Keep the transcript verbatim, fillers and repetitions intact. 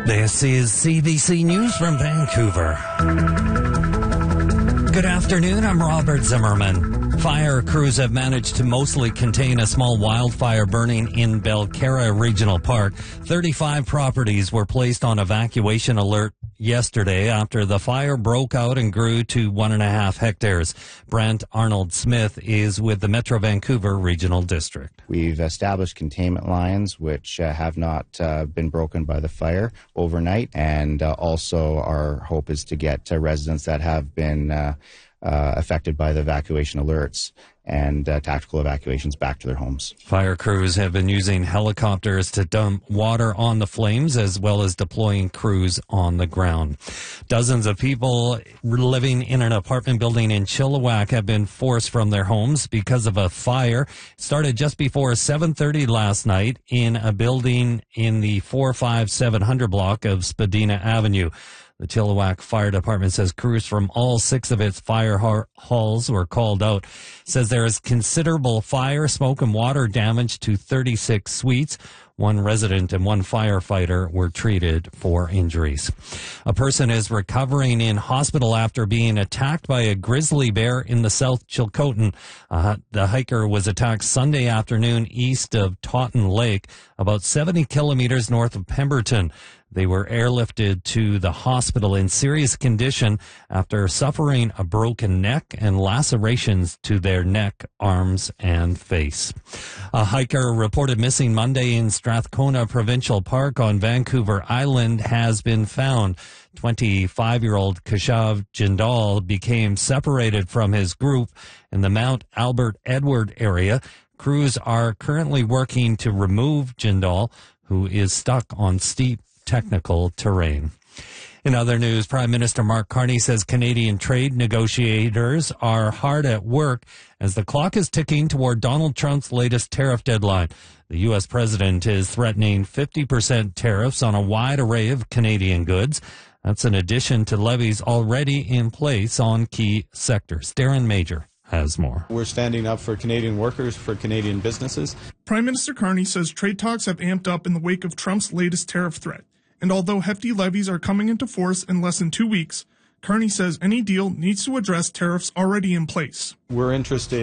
This is C B C News from Vancouver. Good afternoon, I'm Robert Zimmerman. Fire crews have managed to mostly contain a small wildfire burning in Belcarra Regional Park. thirty-five properties were placed on evacuation alert yesterday after the fire broke out and grew to one and a half hectares. Brent Arnold Smith is with the Metro Vancouver Regional District. We've established containment lines which uh, have not uh, been broken by the fire overnight, and uh, also our hope is to get uh, residents that have been uh, uh, affected by the evacuation alerts and uh, tactical evacuations back to their homes. Fire crews have been using helicopters to dump water on the flames as well as deploying crews on the ground. Dozens of people living in an apartment building in Chilliwack have been forced from their homes because of a fire. It started just before seven thirty last night in a building in the four five seven hundred block of Spadina Avenue. The Chilliwack Fire Department says crews from all six of its fire halls were called out. Says there is considerable fire, smoke, and water damage to thirty-six suites. One resident and one firefighter were treated for injuries. A person is recovering in hospital after being attacked by a grizzly bear in the South Chilcotin. Uh, the hiker was attacked Sunday afternoon east of Totten Lake, about seventy kilometers north of Pemberton. They were airlifted to the hospital in serious condition after suffering a broken neck and lacerations to their neck, arms, and face. A hiker reported missing Monday in Strathcona Provincial Park on Vancouver Island has been found. twenty-five-year-old Keshav Jindal became separated from his group in the Mount Albert Edward area. Crews are currently working to remove Jindal, who is stuck on steep technical terrain. In other news, Prime Minister Mark Carney says Canadian trade negotiators are hard at work as the clock is ticking toward Donald Trump's latest tariff deadline. The U S president is threatening fifty percent tariffs on a wide array of Canadian goods. That's in addition to levies already in place on key sectors. Darren Major has more. We're standing up for Canadian workers, for Canadian businesses. Prime Minister Carney says trade talks have amped up in the wake of Trump's latest tariff threat. And although hefty levies are coming into force in less than two weeks, Carney says any deal needs to address tariffs already in place. We're interested